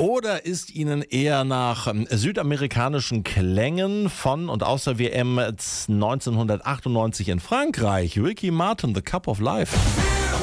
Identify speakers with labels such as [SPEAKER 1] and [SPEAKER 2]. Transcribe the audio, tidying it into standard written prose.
[SPEAKER 1] Oder ist Ihnen eher nach südamerikanischen Klängen von und aus der WM 1998 in Frankreich? Ricky Martin, The Cup of Life.